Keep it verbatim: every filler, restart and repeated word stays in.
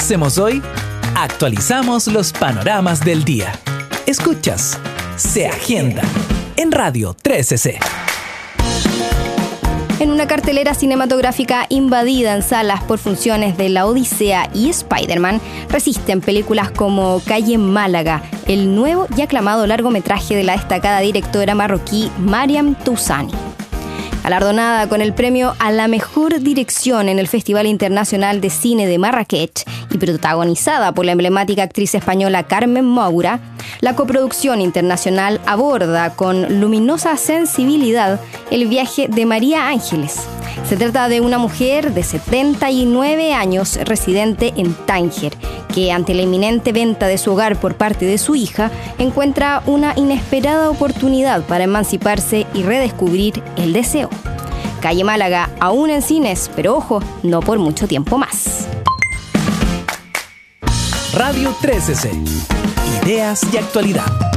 hacemos hoy? Actualizamos los panoramas del día. Escuchas Se Agenda en Radio trece C. En una cartelera cinematográfica invadida en salas por funciones de La Odisea y Spider-Man, resisten películas como Calle Málaga, el nuevo y aclamado largometraje de la destacada directora marroquí Mariam Touzani. Galardonada con el premio a la mejor dirección en el Festival Internacional de Cine de Marrakech y protagonizada por la emblemática actriz española Carmen Moura, la coproducción internacional aborda con luminosa sensibilidad el viaje de María Ángeles. Se trata de una mujer de setenta y nueve años residente en Tánger, que ante la inminente venta de su hogar por parte de su hija, encuentra una inesperada oportunidad para emanciparse y redescubrir el deseo. Calle Málaga, aún en cines, pero ojo, no por mucho tiempo más. Radio trece C. Ideas y actualidad.